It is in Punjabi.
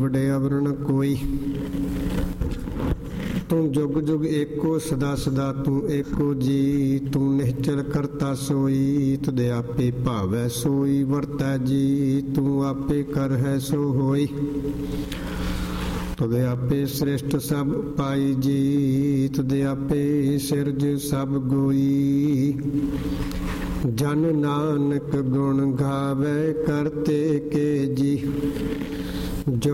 ਵਡੇ ਅਵਰਣ ਕੋਈ। ਤੂੰ ਜੁਗ ਜੁਗ ਏਕੋ ਸਦਾ ਸਦਾ ਤੂੰ ਏਕੋ ਜੀ। ਤੂੰ ਨਿਹਚਲ ਕਰਤਾ ਸੋਈ ਤੁਧ ਆਪੇ ਭਾਵੈ ਸੋਈ ਵਰਤੈ ਜੀ। ਤੂੰ ਆਪੇ ਕਰ ਹੈ ਸੋ ਹੋਈ ਤੁਧ ਆਪੇ ਸ੍ਰਿਸ਼ਟ ਸਭ ਪਾਈ ਜੀ। ਤੁਧ ਆਪੇ ਸਿਰਜ ਸਭ ਗੋਈ। ਜਨ ਨਾਨਕ ਗੁਣ ਗਾਵੇ ਕਰਤੇ ਕੇ ਜੀ।